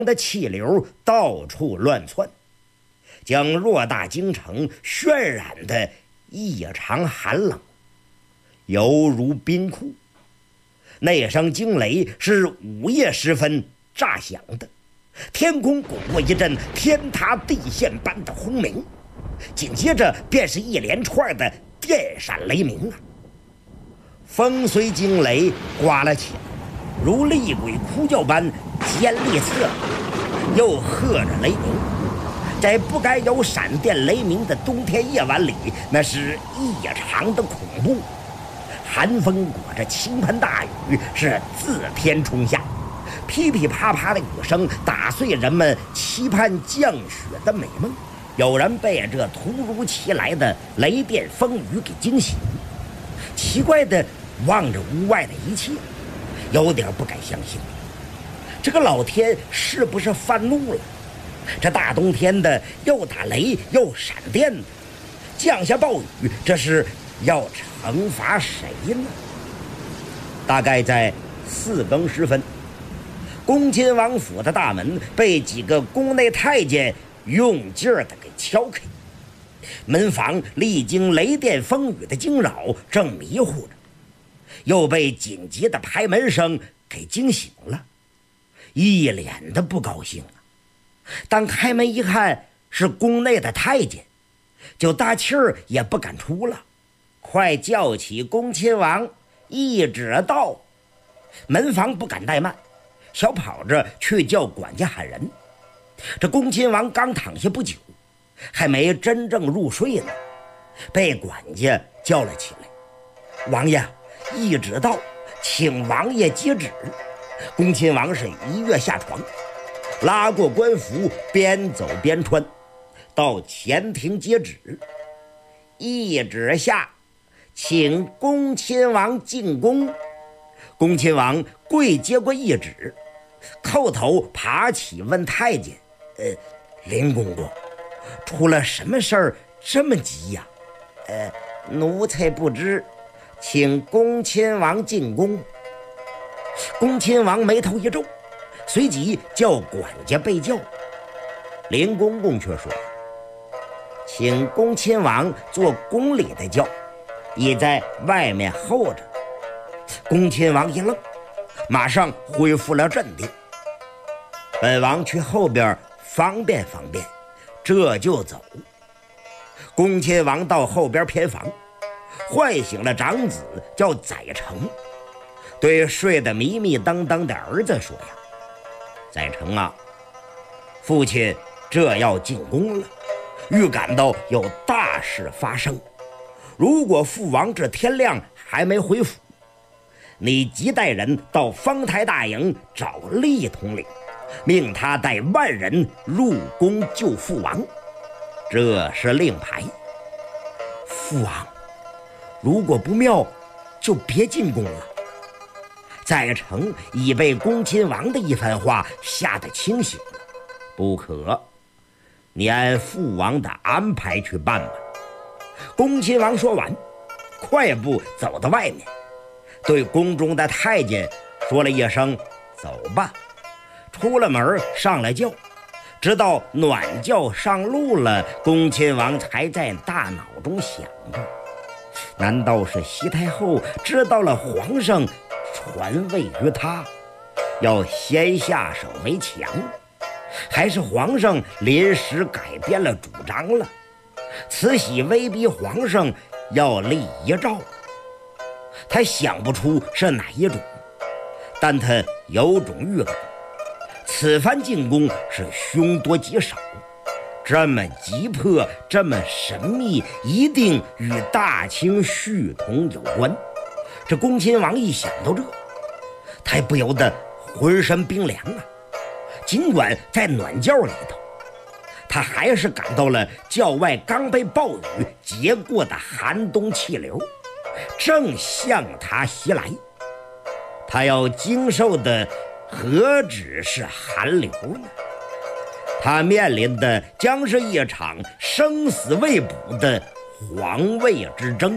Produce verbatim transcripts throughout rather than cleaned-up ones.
的气流到处乱窜，将偌大京城渲染得异常寒冷，犹如冰库。那声惊雷是午夜时分炸响的，天空滚过一阵天塌地陷般的轰鸣，紧接着便是一连串的电闪雷鸣啊！风随惊雷刮了起来，如厉鬼哭叫般尖利刺耳，又和着雷鸣。在不该有闪电雷鸣的冬天夜晚里，那是异常的恐怖。寒风裹着倾盆大雨是自天冲下，噼噼啪啪的雨声打碎人们期盼降雪的美梦。有人被这突如其来的雷电风雨给惊醒，奇怪的望着屋外的一切，有点不敢相信，这个老天是不是犯怒了？这大冬天的又打雷又闪电的，降下暴雨，这是要惩罚谁呢？大概在四更时分，恭亲王府的大门被几个宫内太监用劲儿的给敲开，门房历经雷电风雨的惊扰，正迷糊着，又被紧急的拍门声给惊醒了，一脸的不高兴啊！当开门一看是宫内的太监，就大气儿也不敢出了，快叫起恭亲王一指道。门房不敢怠慢，小跑着去叫管家喊人。这恭亲王刚躺下不久，还没真正入睡呢，被管家叫了起来。王爷，一指道，请王爷接旨。恭亲王是一跃下床，拉过官服，边走边穿，到前庭接旨。一指下，请恭亲王进宫。恭亲王跪接过一旨，叩头爬起问太监：“呃，林公公，出了什么事儿这么急呀？”“呃，奴才不知，请恭亲王进宫。”恭亲王眉头一皱，随即叫管家备叫。林公公却说：“请恭亲王做宫里的轿，已在外面候着。”恭亲王一愣，马上恢复了镇定。本王去后边方便方便，这就走。恭亲王到后边偏房，唤醒了长子叫载成，对睡得迷迷瞪瞪的儿子说呀：“载成啊，父亲这要进宫了，预感到有大事发生。如果父王这天亮还没回府，你即带人到方台大营找厉统领，命他带万人入宫救父王。这是令牌。父王如果不妙，就别进宫了。”载成已被恭亲王的一番话吓得清醒了。“不可，你按父王的安排去办吧。”恭亲王说完，快步走到外面，对宫中的太监说了一声“走吧”，出了门上了轿。直到暖轿上路了，恭亲王才在大脑中想着：难道是西太后知道了皇上传位于他，要先下手为强，还是皇上临时改变了主张了？慈禧威逼皇上要立遗诏，他想不出是哪一种，但他有种预感，此番进宫是凶多吉少，这么急迫，这么神秘，一定与大清续统有关。这恭亲王一想到这，他不由得浑身冰凉啊！尽管在暖轿里头，他还是感到了轿外刚被暴雨结过的寒冬气流，正向他袭来。他要经受的何止是寒流呢？他面临的将是一场生死未卜的皇位之争。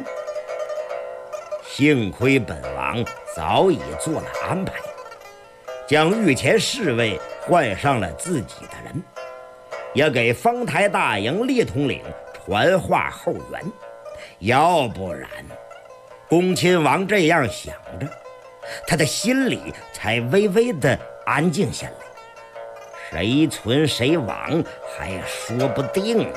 幸亏本王早已做了安排，将御前侍卫换上了自己的人，也给丰台大营李统领传话后援。要不然，恭亲王这样想着，他的心里才微微的安静下来。谁存谁亡还说不定呢。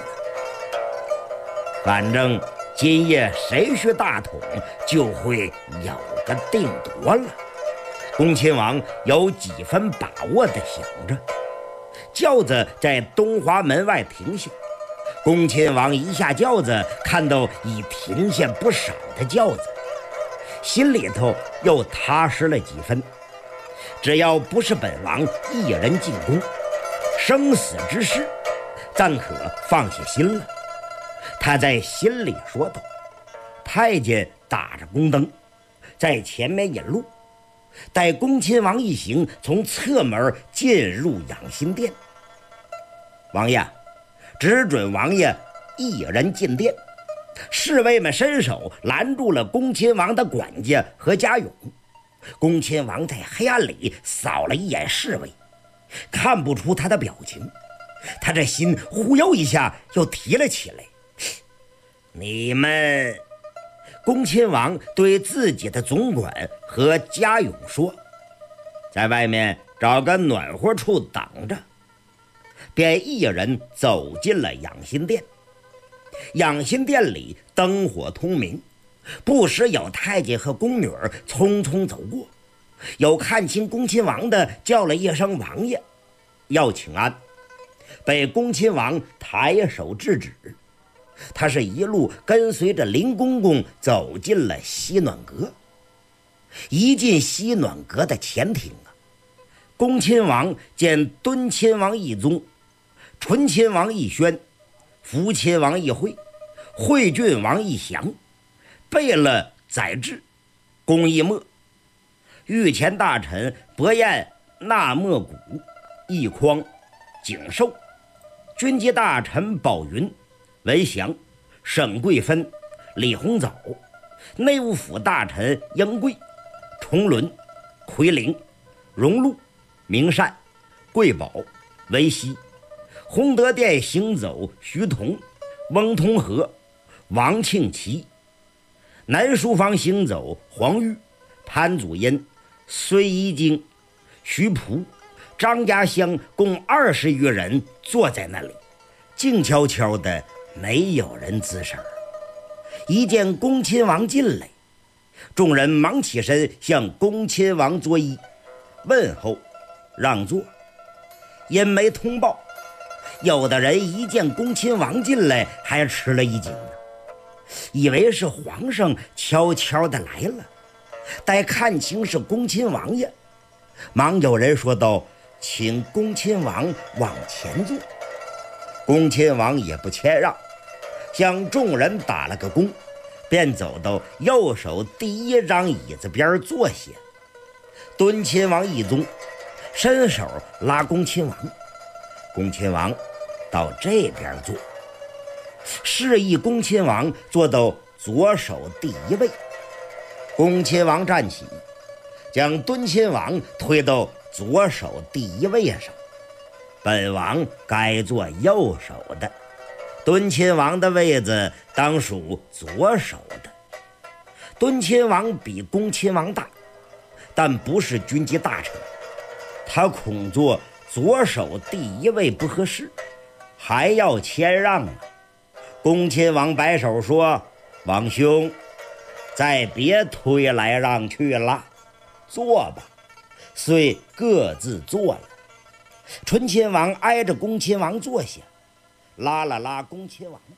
反正今夜谁是大统，就会有个定夺了。恭亲王有几分把握地想着。轿子在东华门外停下，恭亲王一下轿子，看到已停下不少的轿子，心里头又踏实了几分。只要不是本王一人进宫，生死之事暂可放下心了。他在心里说道。太监打着宫灯在前面引路，待恭亲王一行从侧门进入养心殿。王爷，只准王爷一人进殿。侍卫们伸手拦住了恭亲王的管家和家勇。恭亲王在黑暗里扫了一眼侍卫，看不出他的表情。他这心忽悠一下又提了起来。你们，恭亲王对自己的总管和家勇说，在外面找个暖和处等着，便一人走进了养心殿。养心殿里灯火通明，不时有太监和宫女匆匆走过，有看清恭亲王的叫了一声王爷，要请安，被恭亲王抬手制止。他是一路跟随着林公公走进了西暖阁。一进西暖阁的前厅啊，恭亲王见敦亲王一宗、醇亲王一宣、福亲王一辉、惠郡王一祥、贝勒载至、龚一墨、御前大臣伯彦纳莫古、一匡、景寿、军机大臣宝云、文祥、沈贵芬、李鸿藻、内务府大臣英贵、崇伦、奎龄、荣禄、明善、贵宝、维希、洪德殿行走徐同、翁同和、王庆奇、南书房行走黄玉、潘祖荫、孙一经、徐璞、张家乡，共二十余人坐在那里，静悄悄的，没有人吱声。一见恭亲王进来，众人忙起身向恭亲王作揖，问候让座。因没通报，有的人一见恭亲王进来还吃了一惊呢，以为是皇上悄悄的来了。待看清是恭亲王爷，忙有人说道：“请恭亲王往前坐。”恭亲王也不谦让，向众人打了个躬，便走到右手第一张椅子边坐下。敦亲王一宗伸手拉恭亲王，恭亲王到这边坐，示意恭亲王坐到左手第一位。恭亲王站起，将敦亲王推到左手第一位上，本王该坐右手的，敦亲王的位子当属左手的。敦亲王比恭亲王大，但不是军机大臣，他恐坐左手第一位不合适，还要谦让啊。恭亲王摆手说：“王兄，再别推来让去了，坐吧。”遂各自坐了。醇亲王挨着恭亲王坐下，拉了拉恭亲王。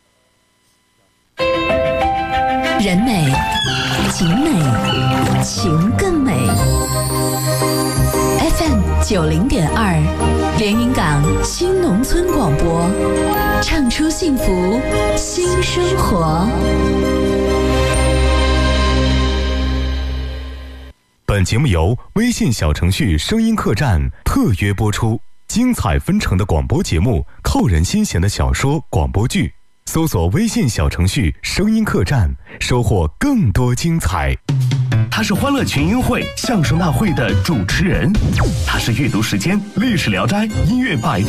人美景美情更美。 F M 九零点二连云港新农村广播，唱出幸福新生活。 本节目由微信小程序声音客栈特约播出，精彩纷呈的广播节目，扣人心弦的小说广播剧， 搜索微信小程序声音客栈，收获更多精彩。 他是欢乐群英会相声大会的主持人，他是阅读时间历史聊斋音乐百